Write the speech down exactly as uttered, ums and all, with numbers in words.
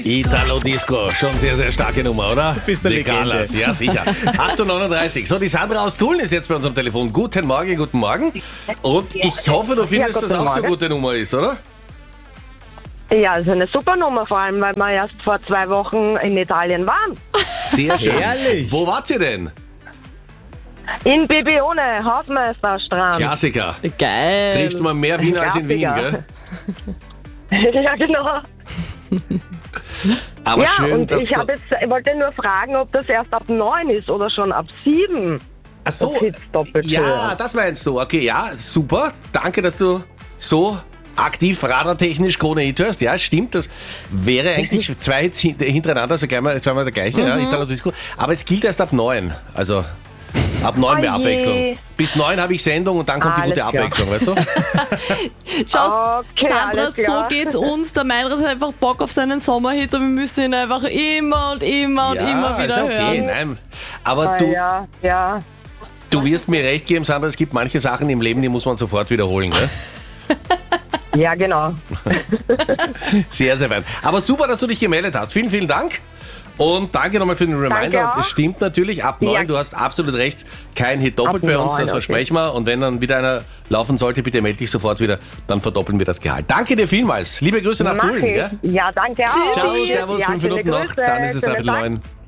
Italo Disco, schon sehr, sehr starke Nummer, oder? Du bist eine Die Legende. Carlas, ja sicher. acht Uhr neununddreißig. So, die Sandra aus Tulln ist jetzt bei uns am Telefon. Guten Morgen, guten Morgen. Und ich hoffe, du findest, Ja, dass guten das auch so eine Morgen. gute Nummer ist, oder? Ja, ist eine super Nummer, vor allem, weil wir erst vor zwei Wochen in Italien waren. Sehr schön. Ehrlich? Wo wart ihr denn? In Bibione, Hausmeisterstrand. Klassiker. Geil. Trifft man mehr Wiener als in Wien, Klassiker. gell? Ja, genau. Aber ja, schön, und dass ich, du... hab jetzt, ich wollte nur fragen, ob das erst ab neun ist oder schon ab sieben. Ach so, das ist doppelt ja, schön. das meinst du. Okay, ja, super. Danke, dass du so aktiv radartechnisch Krone Hit hörst. Ja, stimmt. Das wäre eigentlich zwei Hits hin- hintereinander, also gleich mal, jetzt haben wir der gleiche, ja, Italo Disco. Aber es gilt erst ab neun. Also ab neun mehr Oh je. Abwechslung. Bis neun habe ich Sendung und dann kommt die Alles gute klar. Abwechslung, weißt du? Schau, Okay, Sandra, alles so klar. geht's uns. Der Meinrad hat einfach Bock auf seinen Sommerhit und wir müssen ihn einfach immer und immer und immer ist wieder okay, hören. nein. Aber Ah, du, ja, ja. du wirst mir recht geben, Sandra, es gibt manche Sachen im Leben, die muss man sofort wiederholen. Ne? Ja, genau. Sehr, sehr fein. Aber super, dass du dich gemeldet hast. Vielen, vielen Dank. Und danke nochmal für den Reminder. Danke Und auch. das stimmt natürlich, ab neun, Ja. du hast absolut recht, kein Hit doppelt Ab bei uns, neun, das okay. versprechen wir. Und wenn dann wieder einer laufen sollte, bitte melde dich sofort wieder, dann verdoppeln wir das Gehalt. Danke dir vielmals. Liebe Grüße nach Mach Tulln. ich. Ja? Ja, danke auch. Tschüssi. Ciao, servus, Ja, fünf schöne Minuten noch, Grüße, dann ist es schönen Staffel Tag. neun.